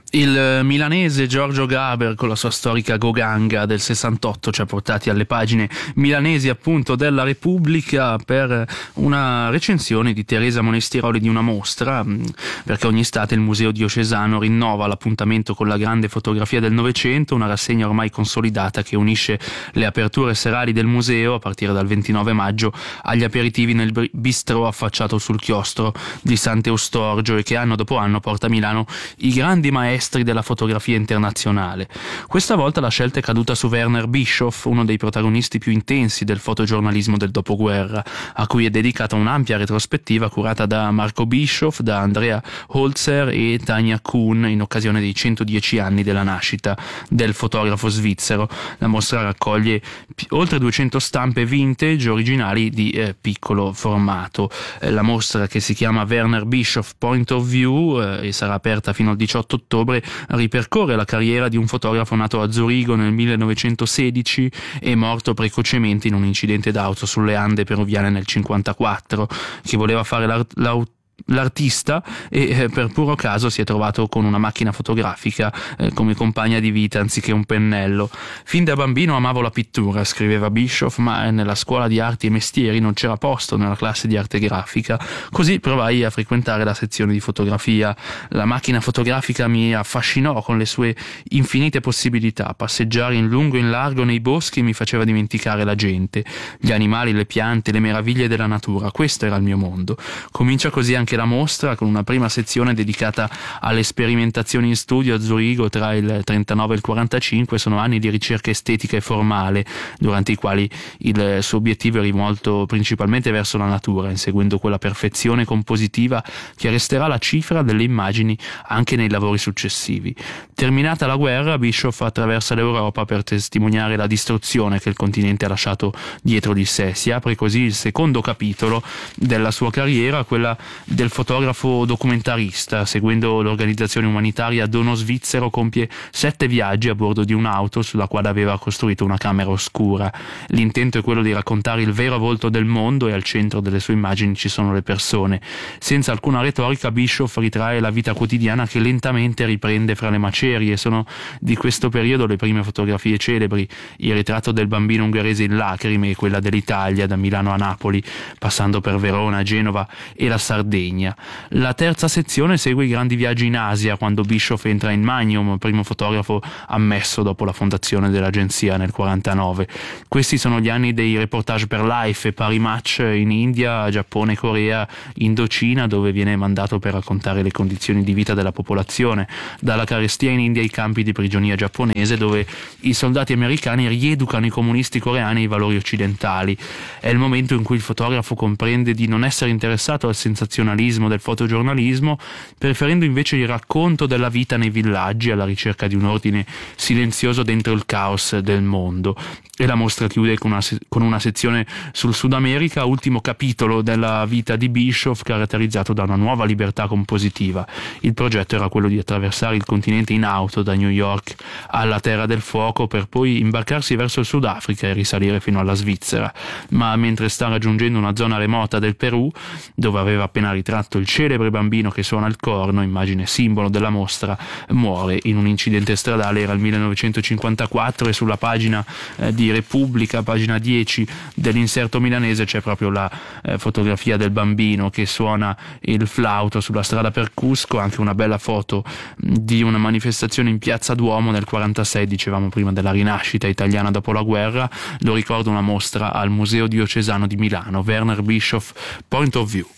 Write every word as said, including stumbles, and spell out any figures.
Il milanese Giorgio Gaber con la sua storica Goganga del sessantotto ci ha portati alle pagine milanesi appunto della Repubblica per una recensione di Teresa Monestiroli di una mostra, perché ogni estate il Museo Diocesano rinnova l'appuntamento con la grande fotografia del Novecento, una rassegna ormai consolidata che unisce le aperture serali del museo a partire dal ventinove maggio agli aperitivi nel bistrò affacciato sul chiostro di Sant'Eustorgio e che anno dopo anno porta a Milano i grandi maestri della fotografia internazionale. Questa volta la scelta è caduta su Werner Bischoff, uno dei protagonisti più intensi del fotogiornalismo del dopoguerra, a cui è dedicata un'ampia retrospettiva curata da Marco Bischoff, da Andrea Holzer e Tania Kuhn in occasione dei centodieci anni della nascita del fotografo svizzero. La mostra raccoglie p- oltre duecento stampe vintage originali di eh, piccolo formato. Eh, la mostra, che si chiama Werner Bischoff Point of View eh, e sarà aperta fino al diciotto ottobre, ripercorre la carriera di un fotografo nato a Zurigo nel millenovecentosedici e morto precocemente in un incidente d'auto sulle Ande peruviane nel cinquantaquattro, che voleva fare l'art- l'aut- l'artista e eh, per puro caso si è trovato con una macchina fotografica eh, come compagna di vita anziché un pennello. Fin da bambino amavo la pittura, scriveva Bischoff, ma nella scuola di arti e mestieri non c'era posto nella classe di arte grafica, così provai a frequentare la sezione di fotografia. La macchina fotografica mi affascinò con le sue infinite possibilità. Passeggiare in lungo e in largo nei boschi mi faceva dimenticare la gente, gli animali, le piante, le meraviglie della natura. Questo era il mio mondo. Comincia così anche la mostra, con una prima sezione dedicata alle sperimentazioni in studio a Zurigo tra il trentanove e il quarantacinque. Sono anni di ricerca estetica e formale, durante i quali il suo obiettivo è rivolto principalmente verso la natura, inseguendo quella perfezione compositiva che resterà la cifra delle immagini anche nei lavori successivi. Terminata la guerra, Bischoff attraversa l'Europa per testimoniare la distruzione che il continente ha lasciato dietro di sé. Si apre così il secondo capitolo della sua carriera, quella del fotografo documentarista. Seguendo l'organizzazione umanitaria Dono Svizzero, compie sette viaggi a bordo di un'auto sulla quale aveva costruito una camera oscura. L'intento è quello di raccontare il vero volto del mondo e al centro delle sue immagini ci sono le persone. Senza alcuna retorica, Bischoff ritrae la vita quotidiana che lentamente riprende fra le macerie. Sono di questo periodo le prime fotografie celebri: il ritratto del bambino ungherese in lacrime e quella dell'Italia da Milano a Napoli, passando per Verona, Genova e la Sardegna. La terza sezione segue i grandi viaggi in Asia, quando Bischoff entra in Magnum, primo fotografo ammesso dopo la fondazione dell'agenzia nel quarantanove. Questi sono gli anni dei reportage per Life e Paris Match in India, Giappone, Corea, Indocina, dove viene mandato per raccontare le condizioni di vita della popolazione, dalla carestia in India ai campi di prigionia giapponese, dove i soldati americani rieducano i comunisti coreani ai valori occidentali. È il momento in cui il fotografo comprende di non essere interessato al sensazionalismo del fotogiornalismo, preferendo invece il racconto della vita nei villaggi, alla ricerca di un ordine silenzioso dentro il caos del mondo. E la mostra chiude con una, se- con una sezione sul Sud America, ultimo capitolo della vita di Bischoff, caratterizzato da una nuova libertà compositiva. Il progetto era quello di attraversare il continente in auto da New York alla Terra del Fuoco, per poi imbarcarsi verso il Sudafrica e risalire fino alla Svizzera. Ma mentre sta raggiungendo una zona remota del Perù, dove aveva appena ritratto il celebre bambino che suona il corno, immagine simbolo della mostra, muore in un incidente stradale. Era il millenovecentocinquantaquattro e sulla pagina eh, di Repubblica, pagina dieci dell'inserto milanese, c'è proprio la eh, fotografia del bambino che suona il flauto sulla strada per Cusco, anche una bella foto di una manifestazione in Piazza Duomo nel quarantasei, dicevamo prima della rinascita italiana dopo la guerra. Lo ricordo, una mostra al Museo Diocesano di Milano, Werner Bischoff Point of View.